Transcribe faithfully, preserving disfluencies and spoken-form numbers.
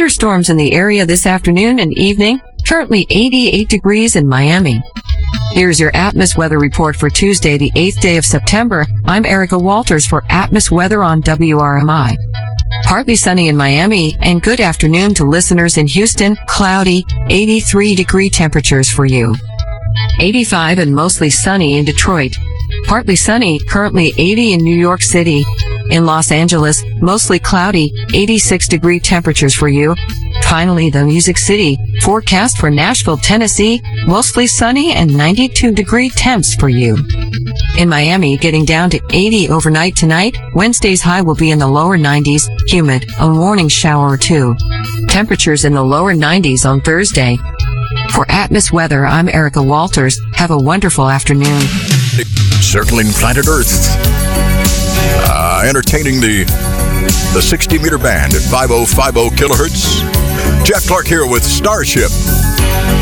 thunderstorms in the area this afternoon and evening. Currently eighty-eight degrees in Miami. Here's your Atmos weather report for Tuesday, the eighth day of September. I'm Erica Walters for Atmos Weather on W R M I. Partly sunny in Miami, and good afternoon to listeners in Houston. Cloudy, eighty-three degree temperatures for you. eighty-five and mostly sunny in Detroit. Partly sunny, currently eighty in New York City. In Los Angeles, mostly cloudy, eighty-six degree temperatures for you. Finally, the Music City, forecast for Nashville, Tennessee, mostly sunny and ninety-two degree temps for you. In Miami, getting down to eighty overnight tonight. Wednesday's high will be in the lower nineties, humid, a morning shower or two. Temperatures in the lower nineties on Thursday. For Atmos Weather, I'm Erica Walters. Have a wonderful afternoon. Circling planet Earth. Uh, entertaining the the sixty meter band at five thousand fifty kilohertz. Jeff Clark here with Starship.